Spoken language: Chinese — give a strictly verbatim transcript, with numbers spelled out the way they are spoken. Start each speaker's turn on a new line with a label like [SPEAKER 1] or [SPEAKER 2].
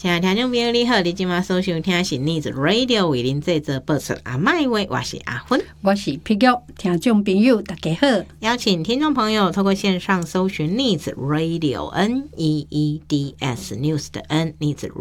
[SPEAKER 1] 亲爱的听众朋友你好，你今晚所收听的是 News Radio 为您制作播出阿麦话，我是阿芬，
[SPEAKER 2] 我是皮玉。听众朋友大家好，
[SPEAKER 1] 邀请听众朋友透过线上搜寻 News Radio N E E D S News 的 N News